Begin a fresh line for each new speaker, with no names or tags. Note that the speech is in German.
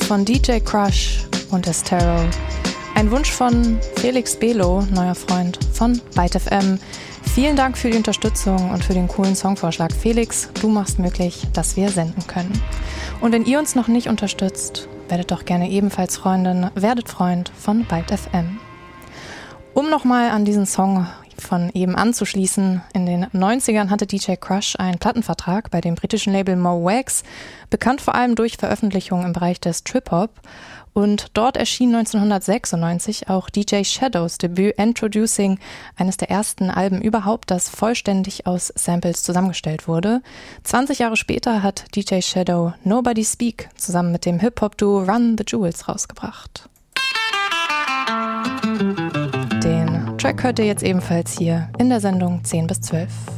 von DJ Crush und Estero. Ein Wunsch von Felix Belo, neuer Freund von Byte FM. Vielen Dank für die Unterstützung und für den coolen Songvorschlag. Felix, du machst möglich, dass wir senden können. Und wenn ihr uns noch nicht unterstützt, werdet doch gerne ebenfalls Freundin, werdet Freund von Byte FM. Um nochmal an diesen Song von eben anzuschließen, in den 90ern hatte DJ Crush einen Plattenvertrag bei dem britischen Label Mo Wax, bekannt vor allem durch Veröffentlichungen im Bereich des Trip-Hop. Und dort erschien 1996 auch DJ Shadows Debüt Introducing, eines der ersten Alben überhaupt, das vollständig aus Samples zusammengestellt wurde. 20 Jahre später hat DJ Shadow Nobody Speak zusammen mit dem Hip-Hop-Duo Run the Jewels rausgebracht. Den Track hört ihr jetzt ebenfalls hier in der Sendung 10 bis 12.